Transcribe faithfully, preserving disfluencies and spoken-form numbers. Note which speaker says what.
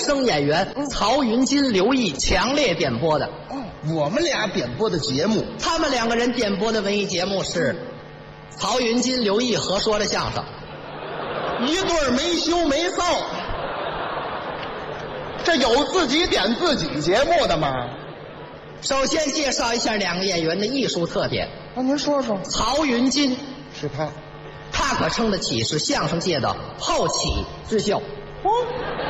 Speaker 1: 生演员曹云金、刘毅强烈点播的。
Speaker 2: 哦，我们俩点播的节目，
Speaker 1: 他们两个人点播的文艺节目是曹云金、刘毅合说的相声。
Speaker 2: 一对儿没羞没臊。这有自己点自己节目的吗？
Speaker 1: 首先介绍一下两个演员的艺术特点。
Speaker 2: 那您说说。
Speaker 1: 曹云金
Speaker 2: 是他，
Speaker 1: 他可称得起是相声界的后起之秀。
Speaker 2: 哦，